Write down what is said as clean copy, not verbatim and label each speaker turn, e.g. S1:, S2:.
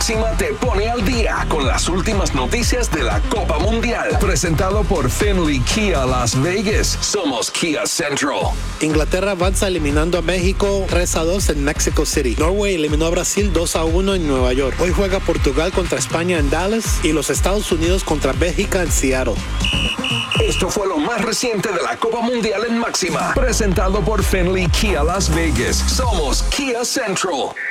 S1: Máxima te pone al día con las últimas noticias de la Copa Mundial. Presentado por Finley Kia Las Vegas. Somos Kia Central.
S2: Inglaterra avanza eliminando a México 3-2 en Mexico City. Norway eliminó a Brasil 2-1 en Nueva York. Hoy juega Portugal contra España en Dallas y los Estados Unidos contra Bélgica en Seattle.
S1: Esto fue lo más reciente de la Copa Mundial en Máxima. Presentado por Finley Kia Las Vegas. Somos Kia Central.